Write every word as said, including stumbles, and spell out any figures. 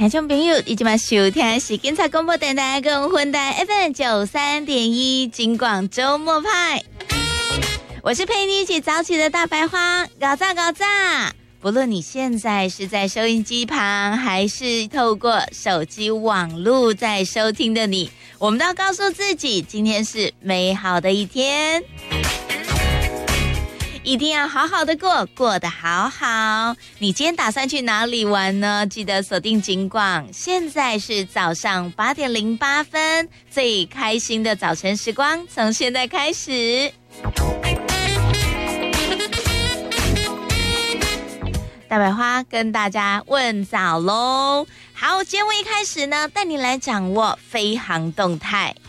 听众朋友，你今晚收听的是警察广播电台跟混台 F M 九三点一金广周末派，我是陪你一起早起的大白花，搞炸搞炸！不论你现在是在收音机旁，还是透过手机网络在收听的你，我们都要告诉自己，今天是美好的一天。一定要好好的过，过得好好。你今天打算去哪里玩呢？记得锁定警广，现在是早上八点零八分，最开心的早晨时光从现在开始。大白花跟大家问早喽。好，节目一开始呢，带你来掌握飞航动态。